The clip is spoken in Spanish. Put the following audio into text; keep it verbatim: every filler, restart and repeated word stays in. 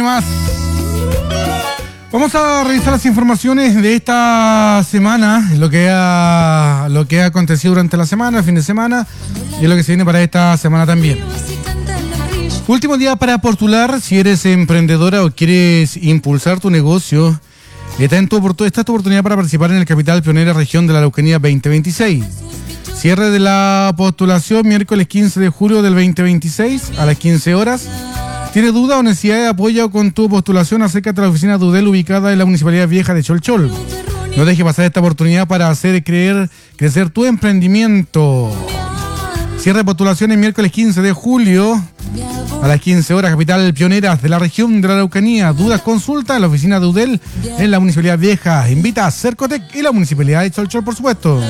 Más. Vamos a revisar las informaciones de esta semana, lo que ha, lo que ha acontecido durante la semana, el fin de semana, y lo que se viene para esta semana también. Último día para postular si eres emprendedora o quieres impulsar tu negocio. Está, en tu, esta es tu oportunidad para participar en el Capital Pionera Región de la Araucanía veinte veintiséis. Cierre de la postulación miércoles quince de julio del veinte veintiséis a las quince horas. ¿Tienes duda o necesidad de apoyo con tu postulación? Acércate a la oficina de UDEL ubicada en la Municipalidad Vieja de Cholchol. No dejes pasar esta oportunidad para hacer creer, crecer tu emprendimiento. Cierre de postulación el miércoles quince de julio a las quince horas, Capital Pioneras de la Región de la Araucanía. Dudas, consulta en la oficina de UDEL en la Municipalidad Vieja. Invita a Cercotec y la Municipalidad de Cholchol, por supuesto.